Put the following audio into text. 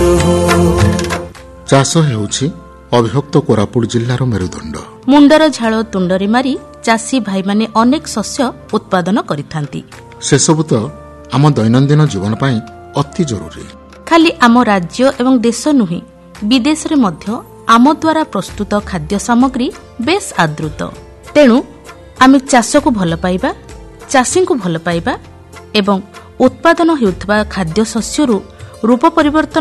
ଚାଷ ହେଉଛି ଅବିଭକ୍ତ କୋରାପୁଟ ଜିଲ୍ଲାର ମେରୁଦଣ୍ଡ। ମୁଣ୍ଡର ଝାଳ ତୁଣ୍ଡରେ ମାରି ଚାଷୀ ଭାଇମାନେ ଅନେକ ଶସ୍ୟ ଉତ୍ପାଦନ କରିଥାନ୍ତି। ସେସବୁ ତ ଆମ ଦୈନନ୍ଦିନ ଜୀବନ ପାଇଁ ଅତି ଜରୁରୀ। ଖାଲି ଆମ ରାଜ୍ୟ ଏବଂ ଦେଶ ନୁହେଁ, ବିଦେଶରେ ମଧ୍ୟ ଆମ ଦ୍ୱାରା ପ୍ରସ୍ତୁତ ଖାଦ୍ୟ ସାମଗ୍ରୀ ବେଶ୍ ଆଦୃତ। ତେଣୁ ଆମେ ଚାଷକୁ ଭଲ ପାଇବା, ଚାଷୀଙ୍କୁ ଭଲ ପାଇବା ଏବଂ ଉତ୍ପାଦନ ହେଉଥିବା ଖାଦ୍ୟଶସ୍ୟରୁ ରୂପ ପରିବର୍ତ୍ତନ